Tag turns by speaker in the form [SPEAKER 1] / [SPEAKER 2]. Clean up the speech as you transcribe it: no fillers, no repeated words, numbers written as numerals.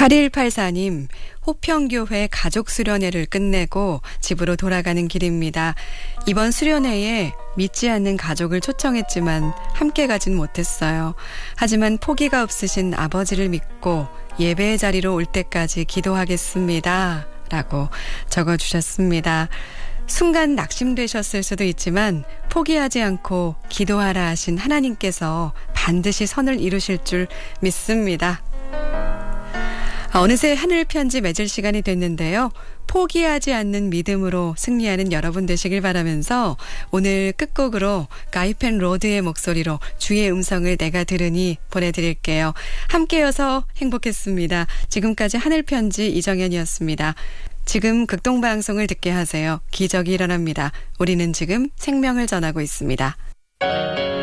[SPEAKER 1] 8184님, 호평교회 가족 수련회를 끝내고 집으로 돌아가는 길입니다. 이번 수련회에 믿지 않는 가족을 초청했지만 함께 가진 못했어요. 하지만 포기가 없으신 아버지를 믿고 예배의 자리로 올 때까지 기도하겠습니다. 라고 적어주셨습니다. 순간 낙심되셨을 수도 있지만 포기하지 않고 기도하라 하신 하나님께서 반드시 선을 이루실 줄 믿습니다. 어느새 하늘 편지 맺을 시간이 됐는데요. 포기하지 않는 믿음으로 승리하는 여러분 되시길 바라면서 오늘 끝곡으로 가이펜 로드의 목소리로 주의 음성을 내가 들으니 보내드릴게요. 함께여서 행복했습니다. 지금까지 하늘 편지 이정현이었습니다. 지금 극동방송을 듣게 하세요. 기적이 일어납니다. 우리는 지금 생명을 전하고 있습니다.